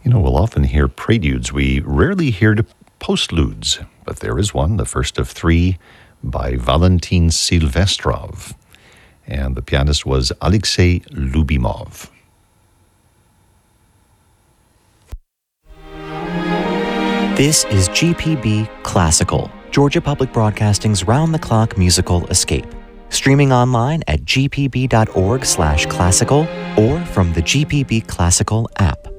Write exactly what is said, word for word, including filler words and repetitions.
You know, we'll often hear preludes. We rarely hear the postludes, but there is one, the first of three, by Valentin Silvestrov. And the pianist was Alexei Lubimov. This is G P B Classical, Georgia Public Broadcasting's round-the-clock musical escape. Streaming online at g p b dot org slash classical or from the G P B Classical app.